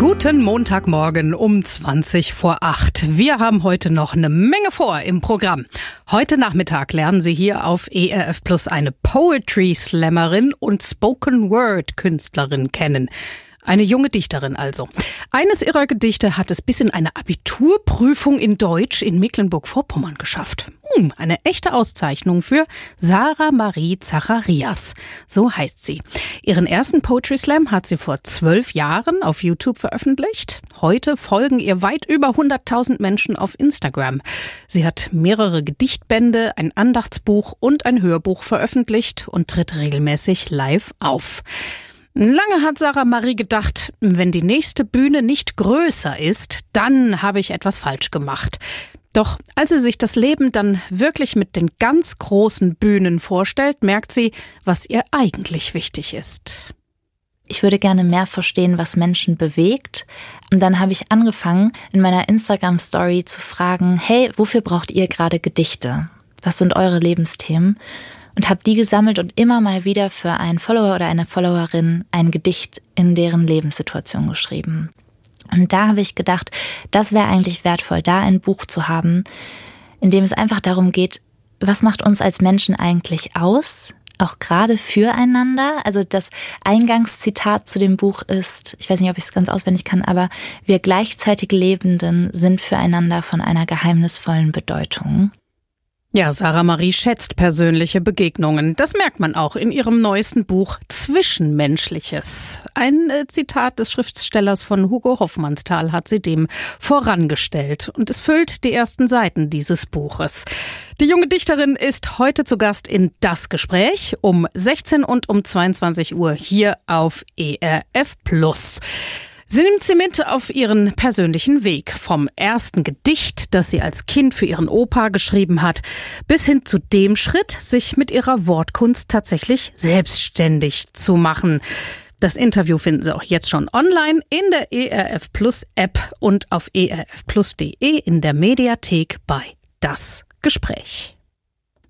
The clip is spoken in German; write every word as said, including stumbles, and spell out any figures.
Guten Montagmorgen um zwanzig vor acht. Wir haben heute noch eine Menge vor im Programm. Heute Nachmittag lernen Sie hier auf E R F Plus eine Poetry Slammerin und Spoken Word Künstlerin kennen. Eine junge Dichterin also. Eines ihrer Gedichte hat es bis in eine Abiturprüfung in Deutsch in Mecklenburg-Vorpommern geschafft. Hm, eine echte Auszeichnung für Sarah Marie Zacharias. So heißt sie. Ihren ersten Poetry Slam hat sie vor zwölf Jahren auf YouTube veröffentlicht. Heute folgen ihr weit über hunderttausend Menschen auf Instagram. Sie hat mehrere Gedichtbände, ein Andachtsbuch und ein Hörbuch veröffentlicht und tritt regelmäßig live auf. Lange hat Sarah Marie gedacht, wenn die nächste Bühne nicht größer ist, dann habe ich etwas falsch gemacht. Doch als sie sich das Leben dann wirklich mit den ganz großen Bühnen vorstellt, merkt sie, was ihr eigentlich wichtig ist. Ich würde gerne mehr verstehen, was Menschen bewegt. Und dann habe ich angefangen, in meiner Instagram-Story zu fragen, hey, wofür braucht ihr gerade Gedichte? Was sind eure Lebensthemen? Und habe die gesammelt und immer mal wieder für einen Follower oder eine Followerin ein Gedicht in deren Lebenssituation geschrieben. Und da habe ich gedacht, das wäre eigentlich wertvoll, da ein Buch zu haben, in dem es einfach darum geht, was macht uns als Menschen eigentlich aus, auch gerade füreinander. Also das Eingangszitat zu dem Buch ist, ich weiß nicht, ob ich es ganz auswendig kann, aber wir gleichzeitig Lebenden sind füreinander von einer geheimnisvollen Bedeutung. Ja, Sarah Marie schätzt persönliche Begegnungen. Das merkt man auch in ihrem neuesten Buch Zwischenmenschliches. Ein äh, Zitat des Schriftstellers von Hugo Hoffmannsthal hat sie dem vorangestellt. Und es füllt die ersten Seiten dieses Buches. Die junge Dichterin ist heute zu Gast in Das Gespräch um sechzehn und um zweiundzwanzig Uhr hier auf E R F Plus. Sie nimmt sie mit auf ihren persönlichen Weg. Vom ersten Gedicht, das sie als Kind für ihren Opa geschrieben hat, bis hin zu dem Schritt, sich mit ihrer Wortkunst tatsächlich selbstständig zu machen. Das Interview finden Sie auch jetzt schon online in der E R F Plus App und auf e r f plus punkt d e in der Mediathek bei Das Gespräch.